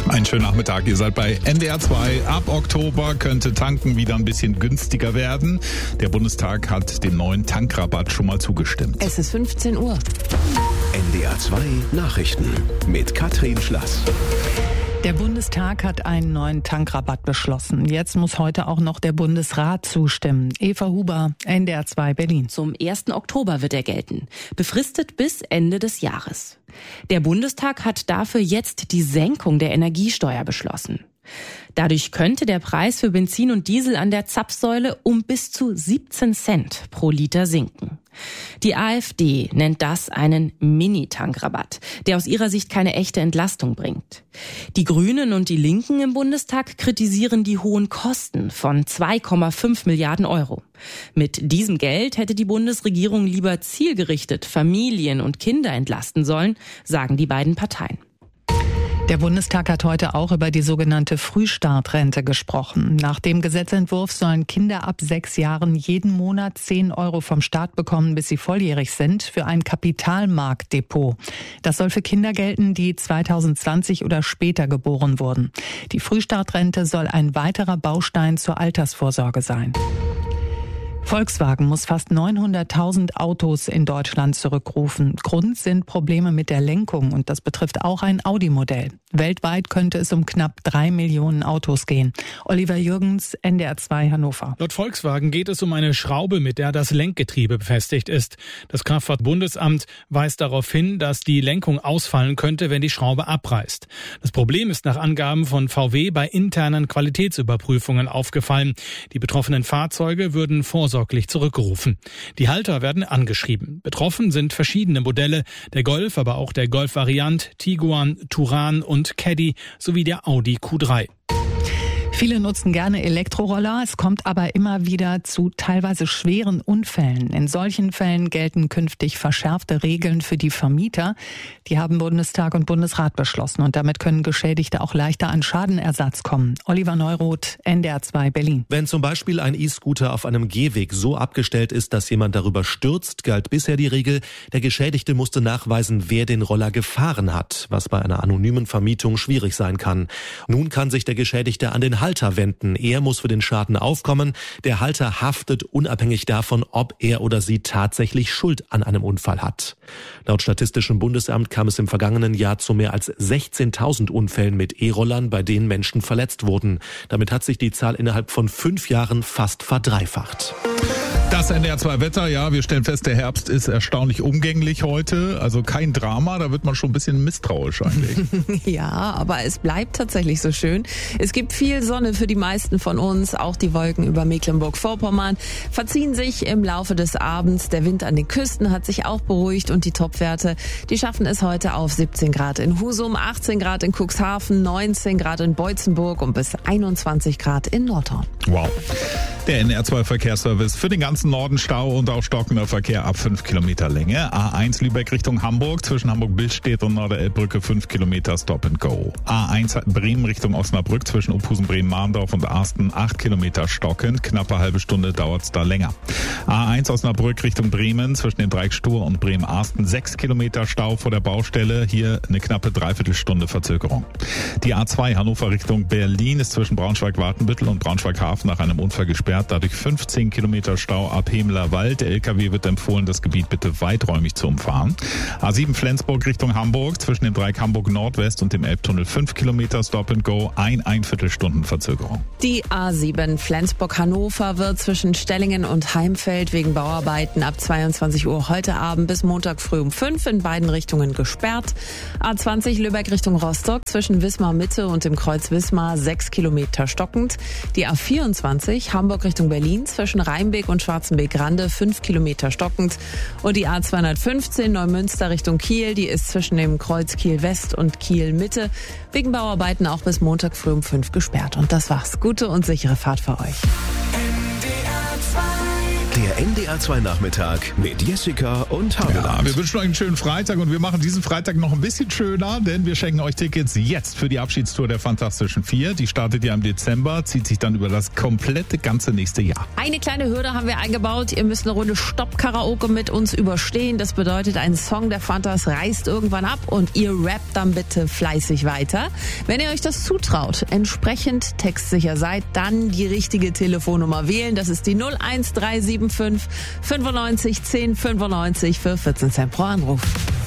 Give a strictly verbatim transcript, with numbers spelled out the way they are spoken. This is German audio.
Einen schönen Nachmittag, ihr seid bei N D R zwei. Ab Oktober könnte Tanken wieder ein bisschen günstiger werden. Der Bundestag hat dem neuen Tankrabatt schon mal zugestimmt. Es ist fünfzehn Uhr. N D R zwei Nachrichten mit Katrin Schlass. Der Bundestag hat einen neuen Tankrabatt beschlossen. Jetzt muss heute auch noch der Bundesrat zustimmen. Eva Huber, N D R zwei Berlin. Zum ersten Oktober wird er gelten, befristet bis Ende des Jahres. Der Bundestag hat dafür jetzt die Senkung der Energiesteuer beschlossen. Dadurch könnte der Preis für Benzin und Diesel an der Zapfsäule um bis zu siebzehn Cent pro Liter sinken. Die AfD nennt das einen Mini-Tankrabatt, der aus ihrer Sicht keine echte Entlastung bringt. Die Grünen und die Linken im Bundestag kritisieren die hohen Kosten von zwei Komma fünf Milliarden Euro. Mit diesem Geld hätte die Bundesregierung lieber zielgerichtet Familien und Kinder entlasten sollen, sagen die beiden Parteien. Der Bundestag hat heute auch über die sogenannte Frühstartrente gesprochen. Nach dem Gesetzentwurf sollen Kinder ab sechs Jahren jeden Monat zehn Euro vom Staat bekommen, bis sie volljährig sind, für ein Kapitalmarktdepot. Das soll für Kinder gelten, die zweitausendzwanzig oder später geboren wurden. Die Frühstartrente soll ein weiterer Baustein zur Altersvorsorge sein. Volkswagen muss fast neunhunderttausend Autos in Deutschland zurückrufen. Grund sind Probleme mit der Lenkung und das betrifft auch ein Audi-Modell. Weltweit könnte es um knapp drei Millionen Autos gehen. Oliver Jürgens, N D R zwei Hannover. Laut Volkswagen geht es um eine Schraube, mit der das Lenkgetriebe befestigt ist. Das Kraftfahrtbundesamt weist darauf hin, dass die Lenkung ausfallen könnte, wenn die Schraube abreißt. Das Problem ist nach Angaben von V W bei internen Qualitätsüberprüfungen aufgefallen. Die betroffenen Fahrzeuge würden vorsorglich zurückgerufen. Die Halter werden angeschrieben. Betroffen sind verschiedene Modelle, der Golf, aber auch der Golf Variant, Tiguan, Touran und Caddy sowie der Audi Q drei. Viele nutzen gerne Elektroroller, es kommt aber immer wieder zu teilweise schweren Unfällen. In solchen Fällen gelten künftig verschärfte Regeln für die Vermieter. Die haben Bundestag und Bundesrat beschlossen und damit können Geschädigte auch leichter an Schadenersatz kommen. Oliver Neuroth, N D R zwei Berlin. Wenn zum Beispiel ein E-Scooter auf einem Gehweg so abgestellt ist, dass jemand darüber stürzt, galt bisher die Regel, der Geschädigte musste nachweisen, wer den Roller gefahren hat, was bei einer anonymen Vermietung schwierig sein kann. Nun kann sich der Geschädigte an den Halter wenden. Er muss für den Schaden aufkommen. Der Halter haftet unabhängig davon, ob er oder sie tatsächlich Schuld an einem Unfall hat. Laut Statistischem Bundesamt kam es im vergangenen Jahr zu mehr als sechzehntausend Unfällen mit E-Rollern, bei denen Menschen verletzt wurden. Damit hat sich die Zahl innerhalb von fünf Jahren fast verdreifacht. Das N D R zwei Wetter, ja, wir stellen fest, der Herbst ist erstaunlich umgänglich heute. Also kein Drama, da wird man schon ein bisschen misstrauisch eigentlich. Ja, aber es bleibt tatsächlich so schön. Es gibt viel Sonne für die meisten von uns. Auch die Wolken über Mecklenburg-Vorpommern verziehen sich im Laufe des Abends. Der Wind an den Küsten hat sich auch beruhigt und die Topwerte, die schaffen es heute auf siebzehn Grad in Husum, achtzehn Grad in Cuxhaven, neunzehn Grad in Beutzenburg und bis einundzwanzig Grad in Nordhorn. Wow. Der N D R zwei Verkehrsservice für den ganzen Norden Stau und auch stockender Verkehr ab fünf Kilometer Länge. A eins Lübeck Richtung Hamburg zwischen Hamburg-Billstedt und Norderelbbrücke fünf Kilometer Stop and Go. A eins Bremen Richtung Osnabrück zwischen Opusen, Bremen-Mahndorf und Arsten acht Kilometer stockend. Knappe halbe Stunde dauert's da länger. A eins Osnabrück Richtung Bremen zwischen dem Dreieck Stur und Bremen-Arsten sechs Kilometer Stau vor der Baustelle. Hier eine knappe Dreiviertelstunde Verzögerung. Die A zwei Hannover Richtung Berlin ist zwischen Braunschweig-Wartenbüttel und Braunschweig-Hafen nach einem Unfall gesperrt. Dadurch fünfzehn Kilometer Stau ab Hemeler Wald. Der L K W wird empfohlen, das Gebiet bitte weiträumig zu umfahren. A sieben Flensburg Richtung Hamburg zwischen dem Dreieck Hamburg Nordwest und dem Elbtunnel fünf Kilometer Stop and Go. Ein Einviertelstunden Verzögerung. Die A sieben Flensburg-Hannover wird zwischen Stellingen und Heimfeld wegen Bauarbeiten ab zweiundzwanzig Uhr heute Abend bis Montag früh um fünf in beiden Richtungen gesperrt. A zwanzig Lübeck Richtung Rostock zwischen Wismar Mitte und dem Kreuz Wismar sechs Kilometer stockend. Die A vierundzwanzig Hamburg Richtung Berlin zwischen Rheinbeek und Schwarzenbeek-Rande fünf Kilometer stockend. Und die A zweihundertfünfzehn Neumünster Richtung Kiel, die ist zwischen dem Kreuz Kiel West und Kiel Mitte wegen Bauarbeiten auch bis Montag früh um fünf gesperrt. Und das war's. Gute und sichere Fahrt für euch. Der N D R zwei Nachmittag mit Jessica und Habeland. Ja, wir wünschen euch einen schönen Freitag und wir machen diesen Freitag noch ein bisschen schöner, denn wir schenken euch Tickets jetzt für die Abschiedstour der Fantastischen Vier. Die startet ja im Dezember, zieht sich dann über das komplette ganze nächste Jahr. Eine kleine Hürde haben wir eingebaut. Ihr müsst eine Runde Stopp-Karaoke mit uns überstehen. Das bedeutet, ein Song der Fantas reißt irgendwann ab und ihr rappt dann bitte fleißig weiter. Wenn ihr euch das zutraut, entsprechend textsicher seid, dann die richtige Telefonnummer wählen. Das ist die null eins drei sieben fünf fünfundneunzig zehn fünfundneunzig für vierzehn Cent pro Anruf.